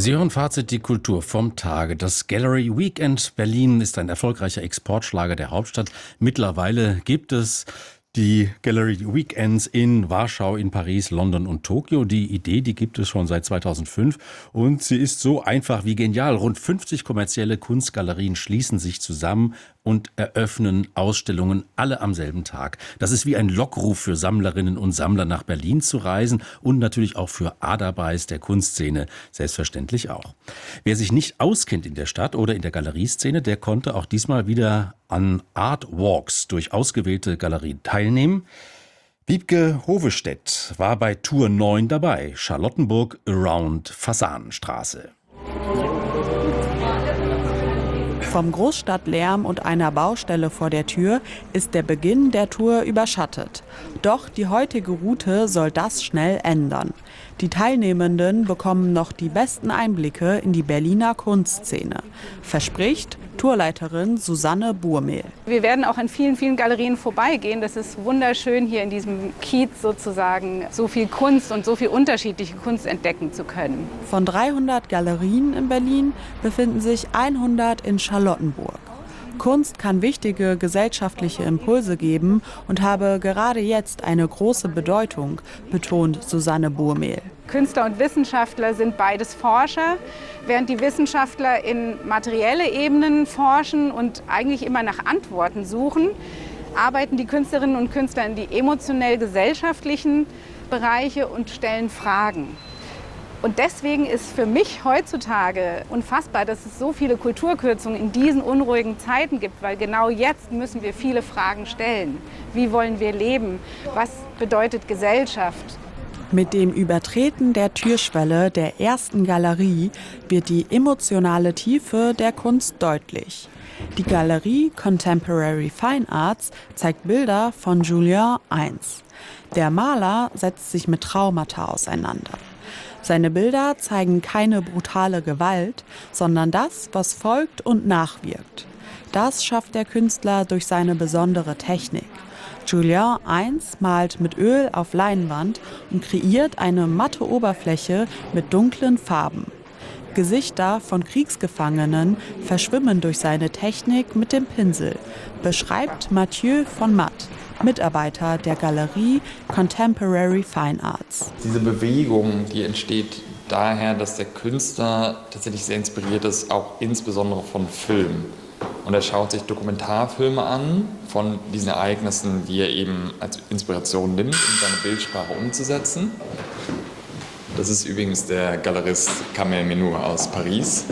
Sie hören Fazit die Kultur vom Tage. Das Gallery Weekend Berlin ist ein erfolgreicher Exportschlager der Hauptstadt. Mittlerweile gibt es die Gallery Weekends in Warschau, in Paris, London und Tokio. Die Idee, die gibt es schon seit 2005 und sie ist so einfach wie genial. Rund 50 kommerzielle Kunstgalerien schließen sich zusammen und eröffnen Ausstellungen, alle am selben Tag. Das ist wie ein Lockruf für Sammlerinnen und Sammler, nach Berlin zu reisen und natürlich auch für Adabais der Kunstszene, selbstverständlich auch. Wer sich nicht auskennt in der Stadt oder in der Galerieszene, der konnte auch diesmal wieder an Art Walks durch ausgewählte Galerien teilnehmen. Wiebke Hovestedt war bei Tour 9 dabei, Charlottenburg Around Fasanenstraße. Vom Großstadtlärm und einer Baustelle vor der Tür ist der Beginn der Tour überschattet. Doch die heutige Route soll das schnell ändern. Die Teilnehmenden bekommen noch die besten Einblicke in die Berliner Kunstszene, verspricht Tourleiterin Susanne Burmehl. Wir werden auch an vielen, vielen Galerien vorbeigehen. Das ist wunderschön, hier in diesem Kiez sozusagen so viel Kunst und so viel unterschiedliche Kunst entdecken zu können. Von 300 Galerien in Berlin befinden sich 100 in Charlottenburg. Kunst kann wichtige gesellschaftliche Impulse geben und habe gerade jetzt eine große Bedeutung, betont Susanne Burmehl. Künstler und Wissenschaftler sind beides Forscher, während die Wissenschaftler in materielle Ebenen forschen und eigentlich immer nach Antworten suchen, arbeiten die Künstlerinnen und Künstler in die emotionell-gesellschaftlichen Bereiche und stellen Fragen. Und deswegen ist für mich heutzutage unfassbar, dass es so viele Kulturkürzungen in diesen unruhigen Zeiten gibt, weil genau jetzt müssen wir viele Fragen stellen. Wie wollen wir leben? Was bedeutet Gesellschaft? Mit dem Übertreten der Türschwelle der ersten Galerie wird die emotionale Tiefe der Kunst deutlich. Die Galerie Contemporary Fine Arts zeigt Bilder von Julien Eins. Der Maler setzt sich mit Traumata auseinander. Seine Bilder zeigen keine brutale Gewalt, sondern das, was folgt und nachwirkt. Das schafft der Künstler durch seine besondere Technik. Julien Eins malt mit Öl auf Leinwand und kreiert eine matte Oberfläche mit dunklen Farben. Gesichter von Kriegsgefangenen verschwimmen durch seine Technik mit dem Pinsel, beschreibt Mathieu von Matt, Mitarbeiter der Galerie Contemporary Fine Arts. Diese Bewegung, die entsteht daher, dass der Künstler tatsächlich sehr inspiriert ist, auch insbesondere von Film. Und er schaut sich Dokumentarfilme an von diesen Ereignissen, die er eben als Inspiration nimmt, um seine Bildsprache umzusetzen. Das ist übrigens der Galerist Kamel Menour aus Paris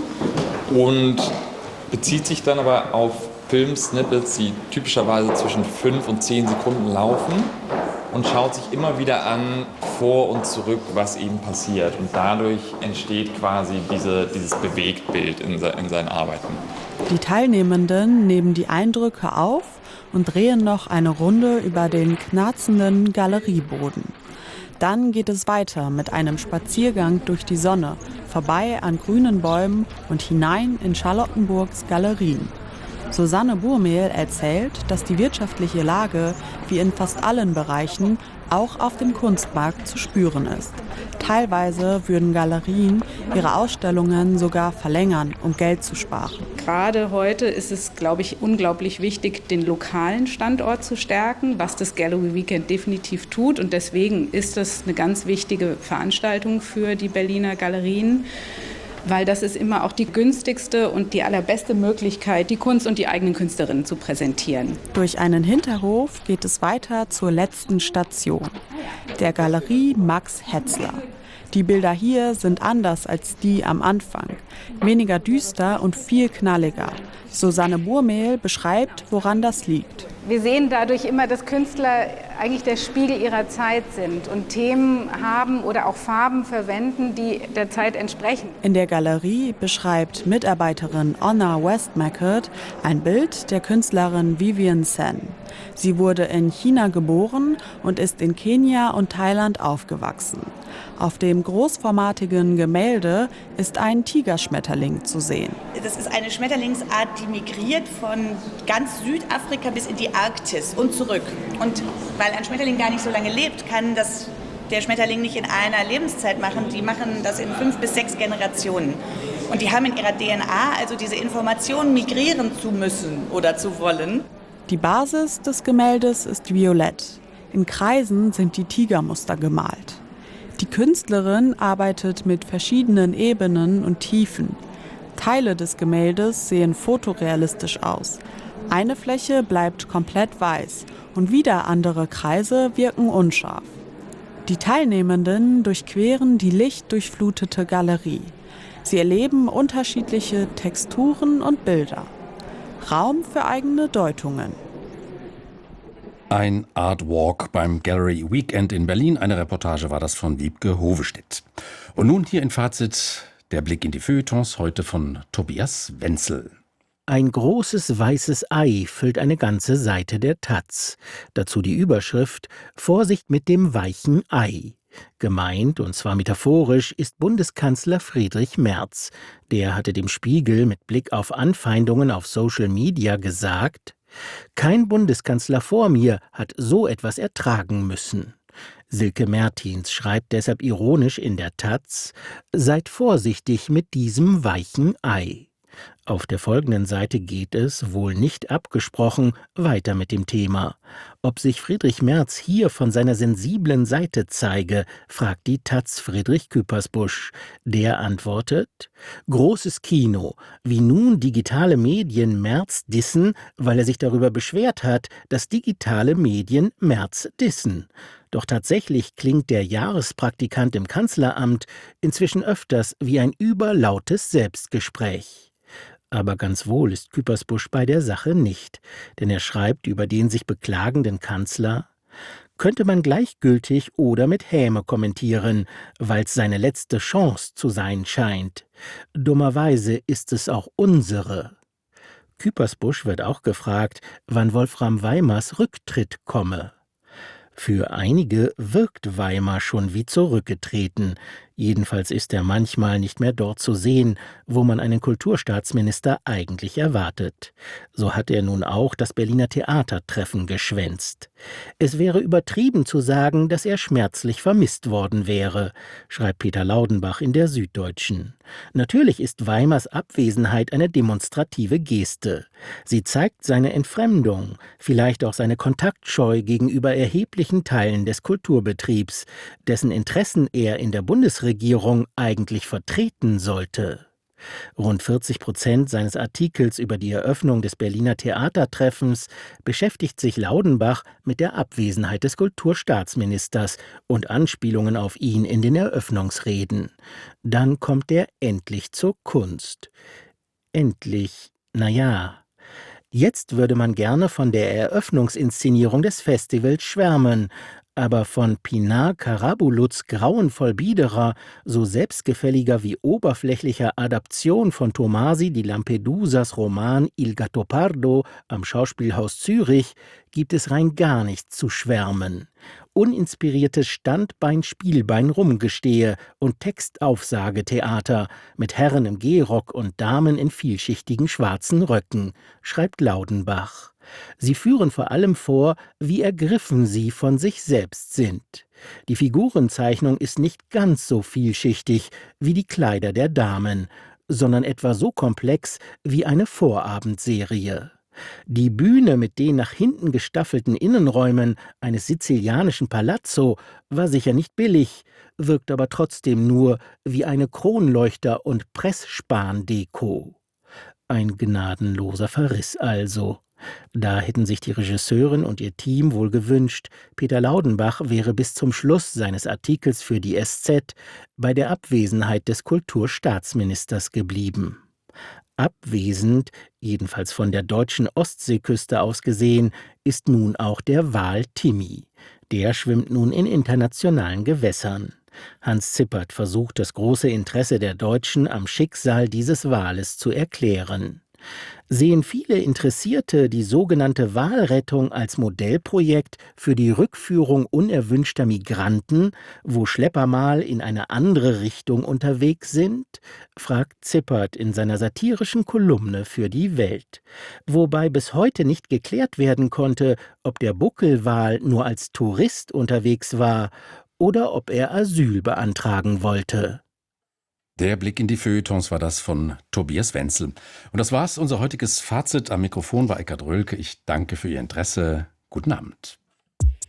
und bezieht sich dann aber auf Filmsnippets, die typischerweise zwischen 5 und 10 Sekunden laufen und schaut sich immer wieder an, vor und zurück, was eben passiert. Und dadurch entsteht quasi dieses Bewegtbild in seinen Arbeiten. Die Teilnehmenden nehmen die Eindrücke auf und drehen noch eine Runde über den knarzenden Galerieboden. Dann geht es weiter mit einem Spaziergang durch die Sonne, vorbei an grünen Bäumen und hinein in Charlottenburgs Galerien. Susanne Burmehl erzählt, dass die wirtschaftliche Lage, wie in fast allen Bereichen, auch auf dem Kunstmarkt zu spüren ist. Teilweise würden Galerien ihre Ausstellungen sogar verlängern, um Geld zu sparen. Gerade heute ist es, glaube ich, unglaublich wichtig, den lokalen Standort zu stärken, was das Gallery Weekend definitiv tut. Und deswegen ist das eine ganz wichtige Veranstaltung für die Berliner Galerien, weil das ist immer auch die günstigste und die allerbeste Möglichkeit, die Kunst und die eigenen Künstlerinnen zu präsentieren. Durch einen Hinterhof geht es weiter zur letzten Station, der Galerie Max Hetzler. Die Bilder hier sind anders als die am Anfang, weniger düster und viel knalliger. Susanne Burmehl beschreibt, woran das liegt. Wir sehen dadurch immer, dass Künstler eigentlich der Spiegel ihrer Zeit sind und Themen haben oder auch Farben verwenden, die der Zeit entsprechen. In der Galerie beschreibt Mitarbeiterin Anna Westmacott ein Bild der Künstlerin Vivienne Sen. Sie wurde in China geboren und ist in Kenia und Thailand aufgewachsen. Auf dem großformatigen Gemälde ist ein Tigerschmetterling zu sehen. Das ist eine Schmetterlingsart, die migriert von ganz Südafrika bis in die Arktis und zurück. Und weil ein Schmetterling gar nicht so lange lebt, kann das der Schmetterling nicht in einer Lebenszeit machen, die machen das in 5 bis 6 Generationen. Und die haben in ihrer DNA also diese Informationen migrieren zu müssen oder zu wollen. Die Basis des Gemäldes ist violett. In Kreisen sind die Tigermuster gemalt. Die Künstlerin arbeitet mit verschiedenen Ebenen und Tiefen. Teile des Gemäldes sehen fotorealistisch aus. Eine Fläche bleibt komplett weiß und wieder andere Kreise wirken unscharf. Die Teilnehmenden durchqueren die lichtdurchflutete Galerie. Sie erleben unterschiedliche Texturen und Bilder. Raum für eigene Deutungen. Ein Art Walk beim Gallery Weekend in Berlin. Eine Reportage war das von Wiebke Hovestedt. Und nun hier in Fazit der Blick in die Feuilletons, heute von Tobias Wenzel. Ein großes weißes Ei füllt eine ganze Seite der Taz. Dazu die Überschrift »Vorsicht mit dem weichen Ei«. Gemeint, und zwar metaphorisch, ist Bundeskanzler Friedrich Merz. Der hatte dem Spiegel mit Blick auf Anfeindungen auf Social Media gesagt: »Kein Bundeskanzler vor mir hat so etwas ertragen müssen.« Silke Mertins schreibt deshalb ironisch in der Taz: »Seid vorsichtig mit diesem weichen Ei.« Auf der folgenden Seite geht es, wohl nicht abgesprochen, weiter mit dem Thema. Ob sich Friedrich Merz hier von seiner sensiblen Seite zeige, fragt die Taz Friedrich Küppersbusch. Der antwortet: »Großes Kino, wie nun digitale Medien Merz dissen, weil er sich darüber beschwert hat, dass digitale Medien Merz dissen. Doch tatsächlich klingt der Jahrespraktikant im Kanzleramt inzwischen öfters wie ein überlautes Selbstgespräch.« Aber ganz wohl ist Küppersbusch bei der Sache nicht, denn er schreibt über den sich beklagenden Kanzler: »Könnte man gleichgültig oder mit Häme kommentieren, weil's seine letzte Chance zu sein scheint. Dummerweise ist es auch unsere.« Küppersbusch wird auch gefragt, wann Wolfram Weimars Rücktritt komme. Für einige wirkt Weimar schon wie zurückgetreten. Jedenfalls ist er manchmal nicht mehr dort zu sehen, wo man einen Kulturstaatsminister eigentlich erwartet. So hat er nun auch das Berliner Theatertreffen geschwänzt. Es wäre übertrieben zu sagen, dass er schmerzlich vermisst worden wäre, schreibt Peter Laudenbach in der Süddeutschen. Natürlich ist Weimars Abwesenheit eine demonstrative Geste. Sie zeigt seine Entfremdung, vielleicht auch seine Kontaktscheu gegenüber erheblichen Teilen des Kulturbetriebs, dessen Interessen er in der Bundesregierung eigentlich vertreten sollte. Rund 40% seines Artikels über die Eröffnung des Berliner Theatertreffens beschäftigt sich Laudenbach mit der Abwesenheit des Kulturstaatsministers und Anspielungen auf ihn in den Eröffnungsreden. Dann kommt er endlich zur Kunst. Endlich, naja. Jetzt würde man gerne von der Eröffnungsinszenierung des Festivals schwärmen, aber von Pinar Karabuluts grauenvoll biederer, so selbstgefälliger wie oberflächlicher Adaption von Tomasi di Lampedusas Roman Il Gattopardo am Schauspielhaus Zürich gibt es rein gar nichts zu schwärmen. Uninspiriertes Standbein-Spielbein-Rumgestehe und Textaufsagetheater mit Herren im Gehrock und Damen in vielschichtigen schwarzen Röcken, schreibt Laudenbach. Sie führen vor allem vor, wie ergriffen sie von sich selbst sind. Die Figurenzeichnung ist nicht ganz so vielschichtig wie die Kleider der Damen, sondern etwa so komplex wie eine Vorabendserie. Die Bühne mit den nach hinten gestaffelten Innenräumen eines sizilianischen Palazzo war sicher nicht billig, wirkt aber trotzdem nur wie eine Kronleuchter- und Pressspan-Deko. Ein gnadenloser Verriss also. Da hätten sich die Regisseurin und ihr Team wohl gewünscht, Peter Laudenbach wäre bis zum Schluss seines Artikels für die SZ bei der Abwesenheit des Kulturstaatsministers geblieben. Abwesend, jedenfalls von der deutschen Ostseeküste aus gesehen, ist nun auch der Wal Timmy. Der schwimmt nun in internationalen Gewässern. Hans Zippert versucht, das große Interesse der Deutschen am Schicksal dieses Wales zu erklären. Sehen viele Interessierte die sogenannte Walrettung als Modellprojekt für die Rückführung unerwünschter Migranten, wo Schlepper mal in eine andere Richtung unterwegs sind? Fragt Zippert in seiner satirischen Kolumne für die Welt. Wobei bis heute nicht geklärt werden konnte, ob der Buckelwal nur als Tourist unterwegs war oder ob er Asyl beantragen wollte. Der Blick in die Feuilletons war das von Tobias Wenzel. Und das war's, unser heutiges Fazit. Am Mikrofon war Eckhard Rölke. Ich danke für Ihr Interesse. Guten Abend.